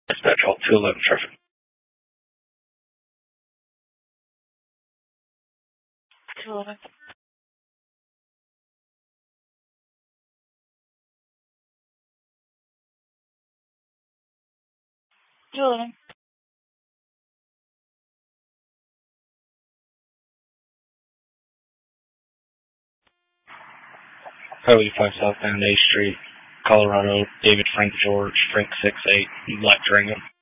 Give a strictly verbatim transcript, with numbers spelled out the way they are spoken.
Dispatch all two eleven traffic. two eleven. two eleven. Highway five southbound A Street, Colorado, David Frank George, Frank six eight, Black Durango.